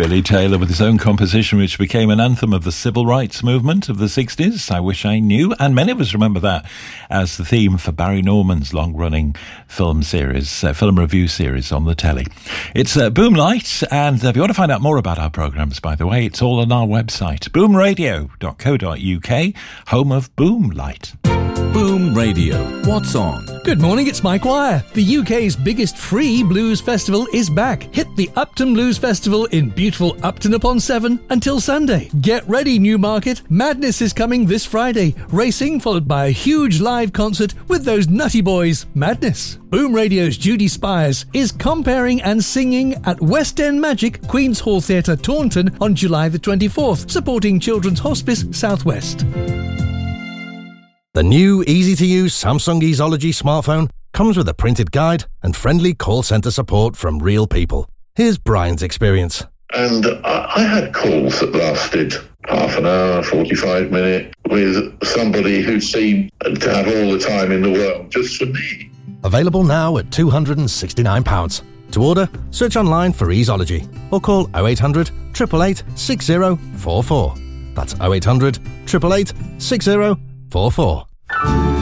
Billy Taylor with his own composition, which became an anthem of the civil rights movement of the 60s. I Wish I Knew. And many of us remember that as the theme for Barry Norman's long-running film review series on the telly. It's Boomlight, and if you want to find out more about our programmes, by the way, it's all on our website, boomradio.co.uk, home of Boomlight. Boom Radio. What's on? Good morning, it's Mike Wire. The UK's biggest free blues festival is back. Hit the Upton Blues Festival in beautiful Upton-upon-Severn until Sunday. Get ready, Newmarket. Madness is coming this Friday. Racing followed by a huge live concert with those nutty boys, Madness. Boom Radio's Judy Spires is comparing and singing at West End Magic, Queen's Hall Theatre, Taunton on July the 24th, supporting Children's Hospice South West. The new, easy-to-use Samsung Easology smartphone comes with a printed guide and friendly call centre support from real people. Here's Brian's experience. And I had calls that lasted half an hour, 45 minutes, with somebody who seemed to have all the time in the world just for me. Available now at £269. To order, search online for Easology or call 0800 888 6044. That's 0800 888 6044.